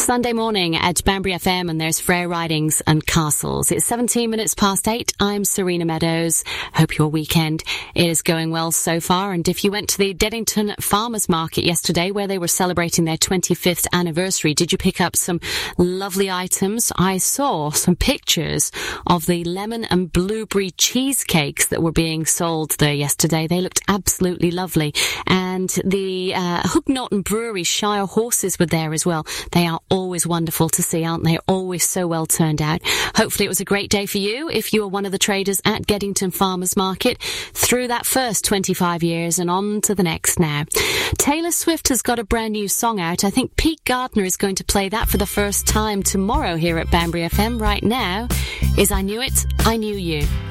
Sunday morning at Banbury FM, and there's Frere Ridings and Castles. It's 17 minutes past 8. I'm Serena Meadows. Hope your weekend is going well so far. And if you went to the Deddington Farmers Market yesterday, where they were celebrating their 25th anniversary, did you pick up some lovely items? I saw some pictures of the lemon and blueberry cheesecakes that were being sold there yesterday. They looked absolutely lovely. And the Huguenot Brewery Shire horses were there as well. They are always wonderful to see, aren't they? Always so well turned out. Hopefully it was a great day for you if you were one of the traders at Geddington Farmers Market through that first 25 years and on to the next now. Taylor Swift has got a brand new song out. I think Pete Gardner is going to play that for the first time tomorrow here at Banbury FM. Right now is I Knew It, I Knew You.